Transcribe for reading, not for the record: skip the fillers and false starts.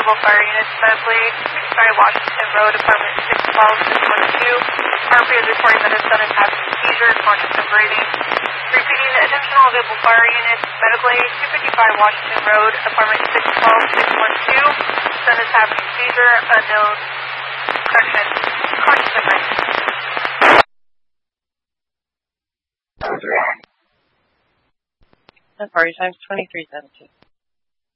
available fire units, medically, 65 Washington Road, apartment 612-612. RP is reporting that his son is having a seizure, conscious and breathing. Repeating, attention all available fire units, medically, 255 Washington Road, apartment 612-612. Son is having a seizure, unknown, conscious and breathing. Party times 2317.